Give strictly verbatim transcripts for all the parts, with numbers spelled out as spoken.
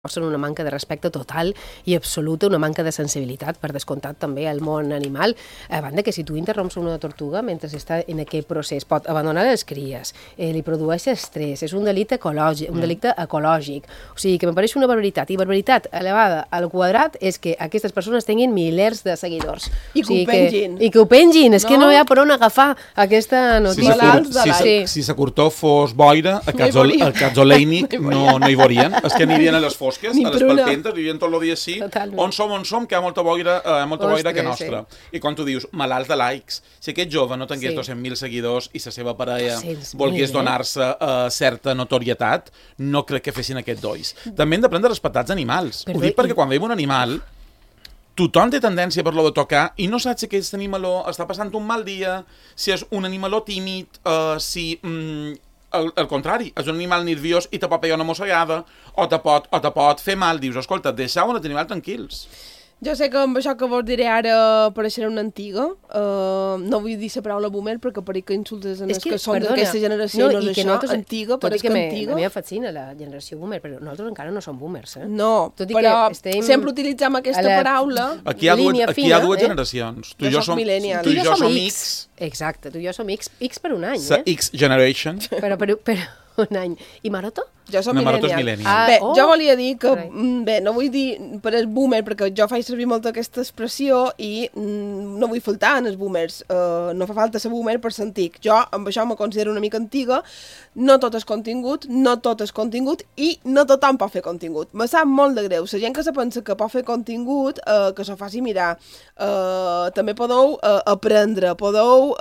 són una manca de respecte total i absoluta, una manca de sensibilitat, per descomptat també al món animal, a banda que si tu interromps una tortuga mentre està en aquest procés, pot abandonar les cries, eh, li produeix estrès, és un delicte ecològic, un delicte ecològic, o sigui que me pareix una barbaritat, i barbaritat elevada al quadrat és que aquestes persones tinguin milers de seguidors. I que o sigui ho pengin. Que, I que ho pengin, és no? que no hi ha per on agafar aquesta notícia. Si sa curtó fos boira, a Cazzoleinik no, no hi veurien, és que anirien a les fosques, a les palpentes, vivien tot el dia així, on som, on som, que hi ha molta boira, eh, molta Ostres, boira que nostra. Sí. I quan tu dius, malalts de likes, si aquest jove no tingués sí. dos-cents mil seguidors i la seva parella volgués donar-se uh, certa notorietat, no crec que fessin aquest dois. També hem d'aprendre a respectar els animals. Perdó, Ho dic perquè i... quan veiem un animal, tothom té tendència per lo de tocar i no saps si aquest animaló està passant un mal dia, si és un animaló tímid, uh, si... Mm, Al, al contrari, és un animal nerviós i te pot pegar una mossegada o te pot, o te pot fer mal. Dius, escolta, deixeu els animals tranquils. Jo sé que amb això que vos diré ara pareixerà una antiga, uh, no vull dir la paraula boomer perquè per que insultes en els que, que són d'aquesta generació, no, no és això, nosaltres, antiga, però és que, que antiga. A mi em fascina la generació boomer, però nosaltres encara no som boomers, eh? No, tot i però estem sempre utilitzem aquesta la... paraula. Aquí hi ha dues, aquí hi ha dues eh? generacions. Tu i jo som millennials. Tu i jo som X. Exacte, tu i jo som X, X per un any, eh? X generation. Però, però, però un any. I Maroto? Jo som no, millennial. Ah, bé, oh. jo volia dir que, bé, no vull dir per el boomer, perquè jo faig servir molt aquesta expressió i mm, no vull faltar en els boomers. Uh, no fa falta ser boomer per ser antic. Jo amb això me considero una mica antiga. No tot és contingut, no tot és contingut i no tothom pot fer contingut. Me sap molt de greu. La gent que se pensa que pot fer contingut, uh, que s'ho faci mirar. Uh, també podeu uh, aprendre, podeu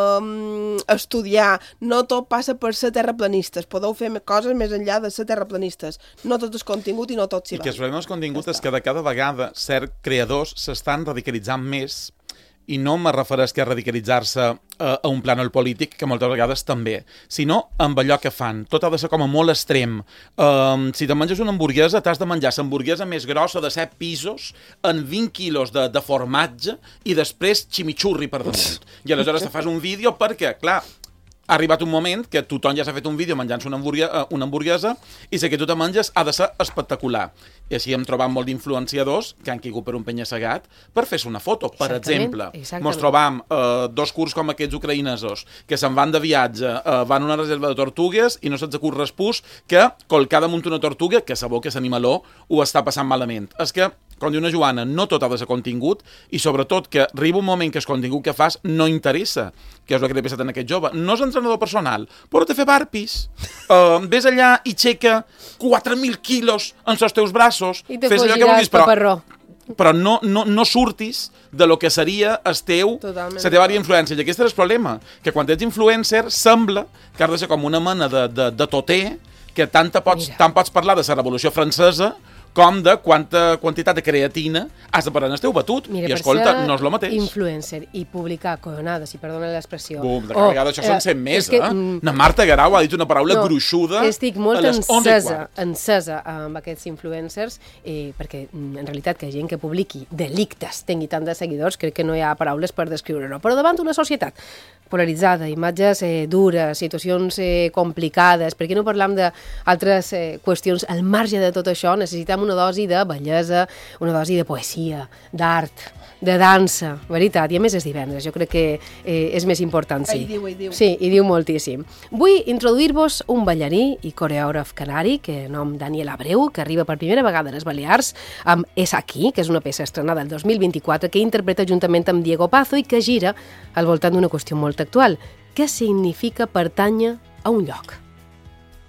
uh, estudiar. No tot passa per ser terraplanistes. Podeu fer coses més enllà de ser terraplanistes. No tot és contingut i no tot s'hi va. I que el problema del contingut ja és que de cada vegada certs creadors s'estan radicalitzant més i no me refereix que a radicalitzar-se uh, a un plànol polític, que moltes vegades també, sinó amb allò que fan. Tot ha de ser com a molt extrem. Uh, si te menges una hamburguesa, t'has de menjar l'hamburguesa més grossa de set pisos en vint quilos de, de formatge i després chimichurri per damunt. I aleshores te fas un vídeo perquè, clar, ha arribat un moment que tothom ja s'ha fet un vídeo menjant-se una, hamburguesa, una hamburguesa i si que tu te menges ha de ser espectacular. I així hem trobat molt d'influenciadors que han caigut per un penya-segat per fer-se una foto. Per exemple, ens trobam eh, dos curs com aquests ucraïnesos que se'n van de viatge, eh, van a una reserva de tortugues i no se'ls acut respús que colcar damunt una tortuga, que sabeu que l'animaló ho està passant malament. És que, com diu una Joana, no tot ha de ser contingut i sobretot que arriba un moment que el contingut que fas no interessa, que és el que li ha passat en aquest jove. No és entrenador personal, però te fer barpis. Uh, ves allà i xeca quatre mil quilos en els teus braços. I te fugiràs paparró. Però no, no, no surtis de lo que seria el teu, la teva àrea d'influència. I aquest és el problema, que quan ets influencer sembla que has de ser com una mena de, de, de toter, que tant, pots, tant pots parlar de la Revolució Francesa com de quanta quantitat de creatina has de parar en el teu batut. Mira, I escolta, no és el mateix. Influencer i publicar coronades, si perdona l'expressió. Bum, de cada vegada això són cent més, eh? Na Marta Garau ha dit una paraula no, gruixuda estic molt encesa, encesa amb aquests influencers, eh, perquè en realitat que gent que publiqui delictes tingui tant de seguidors, crec que no hi ha paraules per descriure-ho. Però davant d'una societat polaritzada, imatges eh, dures, situacions eh, complicades, per què no parlam d'altres eh, qüestions al marge de tot això? Necessitem una dosi de bellesa, una dosi de poesia, d'art, de dansa, veritat, i a més és divendres, jo crec que eh, és més important, sí. Hi diu, hi diu. Sí, hi diu moltíssim. Vull introduir-vos un ballarí i coreògraf canari, que nom Daniel Abreu, que arriba per primera vegada a les Balears, amb És aquí, que és una peça estrenada el dos mil vint-i-quatre, que interpreta juntament amb Diego Pazo i que gira al voltant d'una qüestió molt actual. Què significa pertànyer a un lloc?